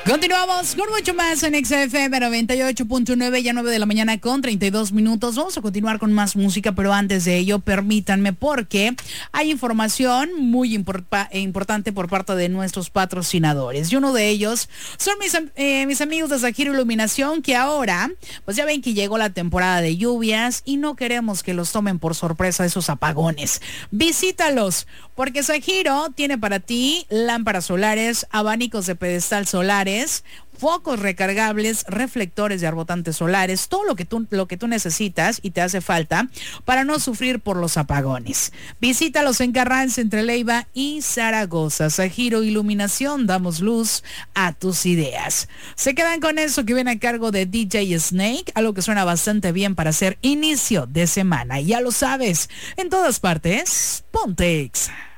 Continuamos con mucho más en XFM 98.9, ya 9 de la mañana con 32 minutos. Vamos a continuar con más música, pero antes de ello, permítanme porque hay información muy importante por parte de nuestros patrocinadores. Y uno de ellos son mis amigos de Zahiro Iluminación, que ahora, pues ya ven que llegó la temporada de lluvias y no queremos que los tomen por sorpresa esos apagones. Visítalos, porque Zahiro tiene para ti lámparas solares, abanicos de pedestal solares, focos recargables, reflectores de arbotantes solares, todo lo que tú necesitas y te hace falta para no sufrir por los apagones. Visítalos en Carranza, entre Leiva y Zaragoza. Zahiro Iluminación, damos luz a tus ideas. Se quedan con eso que viene a cargo de DJ Snake, algo que suena bastante bien para hacer inicio de semana. Ya lo sabes, en todas partes, Pontex.